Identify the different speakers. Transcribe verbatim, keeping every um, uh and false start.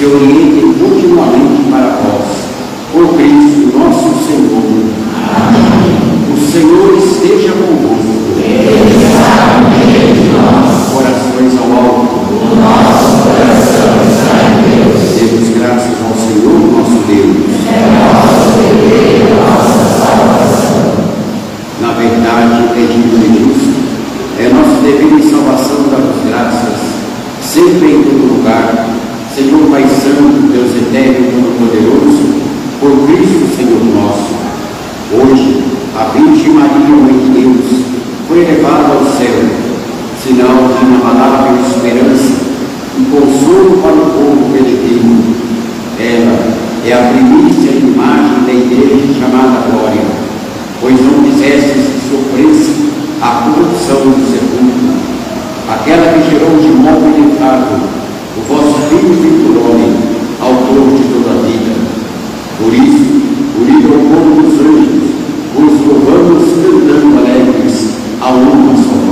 Speaker 1: se orientem continuamente para vós, por Cristo nosso Senhor. Amém. O Senhor esteja convosco. Ele está no meio de nós. Corações ao alto. O nosso coração está em Deus. Demos graças ao Senhor nosso Deus. É nosso dever e nossa salvação. Na verdade, é digno e justo. É nosso dever e salvação dar-vos graças, sempre em todo lugar, Senhor Pai Santo, Deus Eterno e Todo-Poderoso, por Cristo Senhor nosso. Hoje, a Virgem Maria, Mãe de Deus, foi elevada ao céu, sinal de inabalável esperança e consolo para o povo peregrino. Ela é a primícia e imagem da Igreja chamada Glória, pois não quisestes que sofresse a corrupção do sepulcro, aquela que gerou de modo inefável o vosso Filho Victorone, autor de toda a vida. Por isso, unido ao povo dos anjos, vos louvamos cantando alegres a uma só voz.